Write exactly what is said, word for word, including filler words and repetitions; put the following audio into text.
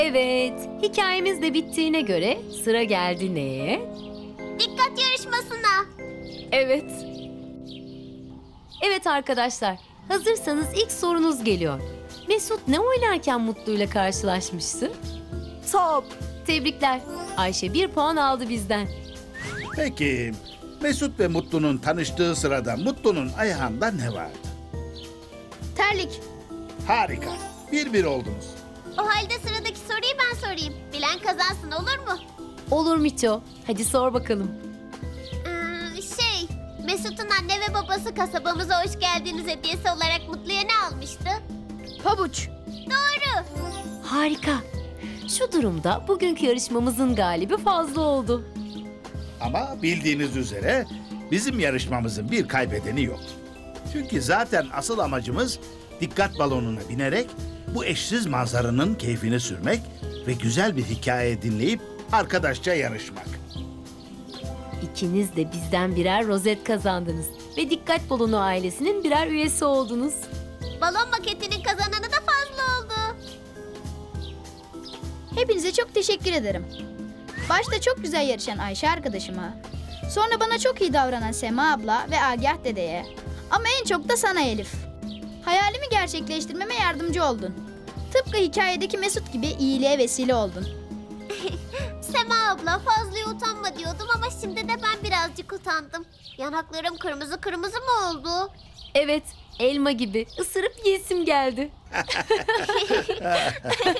Evet, hikayemiz de bittiğine göre sıra geldi neye? Dikkat yarışmasına. Evet. Evet arkadaşlar, hazırsanız ilk sorunuz geliyor. Mesut ne oynarken Mutlu'yla karşılaşmıştı? Top. Tebrikler. Ayşe bir puan aldı bizden. Peki, Mesut ve Mutlu'nun tanıştığı sırada Mutlu'nun ayağında ne vardı? Terlik. Harika, bir bir oldunuz. O halde sıradaki soruyu ben sorayım. Bilen kazansın, olur mu? Olur Miço. Hadi sor bakalım. Ee, şey, Mesut'un anne ve babası kasabamıza hoş geldiniz hediyesi olarak Mutlu'ya ne almıştı? Pabuç. Doğru. Harika. Şu durumda bugünkü yarışmamızın galibi fazla oldu. Ama bildiğiniz üzere bizim yarışmamızın bir kaybedeni yok. Çünkü zaten asıl amacımız dikkat balonuna binerek bu eşsiz manzaranın keyfini sürmek ve güzel bir hikaye dinleyip arkadaşça yarışmak. İkiniz de bizden birer rozet kazandınız ve Dikkat Balonu ailesinin birer üyesi oldunuz. Balon maketinin kazananı da fazla oldu. Hepinize çok teşekkür ederim. Başta çok güzel yarışan Ayşe arkadaşıma, sonra bana çok iyi davranan Sema abla ve Agah dedeye, ama en çok da sana Elif. Hayalimi gerçekleştirmeme yardımcı oldun. Tıpkı hikayedeki Mesut gibi iyiliğe vesile oldun. Sema abla, fazla utanma diyordum ama şimdi de ben birazcık utandım. Yanaklarım kırmızı kırmızı mı oldu? Evet, elma gibi ısırıp yesim geldi.